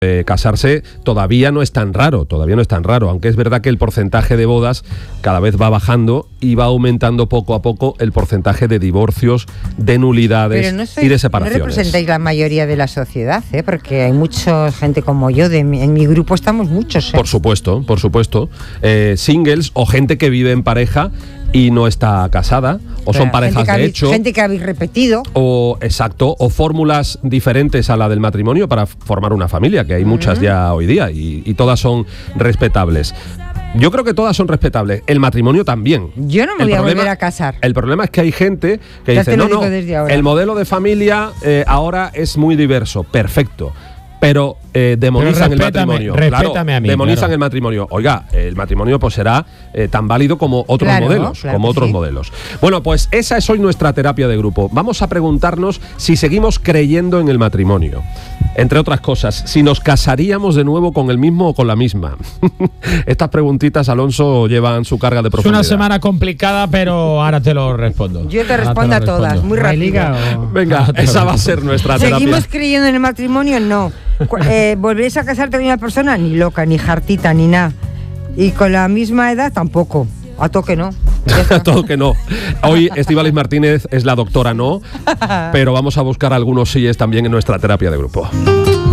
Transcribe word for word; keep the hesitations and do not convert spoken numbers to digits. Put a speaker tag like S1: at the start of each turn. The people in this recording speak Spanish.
S1: Eh, casarse todavía no es tan raro, todavía no es tan raro, aunque es verdad que el porcentaje de bodas cada vez va bajando y va aumentando poco a poco el porcentaje de divorcios, de nulidades
S2: no soy,
S1: y de separaciones.
S2: No representáis la mayoría de la sociedad, ¿eh? Porque hay mucha gente como yo, de mi, en mi grupo estamos muchos. ¿eh?
S1: Por supuesto, por supuesto. Eh, singles o gente que vive en pareja y no está casada, o son parejas de
S2: habéis,
S1: hecho.
S2: Gente que habéis repetido.
S1: O, exacto, o fórmulas diferentes a la del matrimonio para formar una familia, que hay muchas uh-huh. ya hoy día, y, y todas son respetables. Yo creo que todas son respetables. El matrimonio también.
S2: Yo no me
S1: el
S2: voy
S1: problema,
S2: a volver a casar.
S1: El problema es que hay gente que
S2: ya
S1: dice, no, no,
S2: el
S1: modelo de familia eh, ahora es muy diverso. Perfecto. Pero eh, demonizan
S3: Pero
S1: el matrimonio.
S3: Respétame
S1: claro,
S3: a mí.
S1: Demonizan
S3: claro.
S1: el matrimonio. Oiga, el matrimonio pues será eh, tan válido como otros
S2: claro,
S1: modelos.
S2: Claro
S1: como otros
S2: sí.
S1: modelos. Bueno, pues esa es hoy nuestra terapia de grupo. Vamos a preguntarnos si seguimos creyendo en el matrimonio. Entre otras cosas, si nos casaríamos de nuevo con el mismo o con la misma. Estas preguntitas, Alonso, llevan su carga de profundidad.
S3: Es una semana complicada, pero ahora te lo respondo.
S2: Yo te respondo a todas, respondo. muy rápido.
S3: O...
S1: Venga, esa va a ser nuestra terapia.
S2: ¿Seguimos creyendo en el matrimonio? No. Eh, ¿Volvéis a casarte con una persona? Ni loca, ni jartita, ni nada. Y con la misma edad tampoco. A toque no.
S1: A todo que no. Hoy Estíbaliz Martínez es la doctora no, pero vamos a buscar algunos síes también en nuestra terapia de grupo.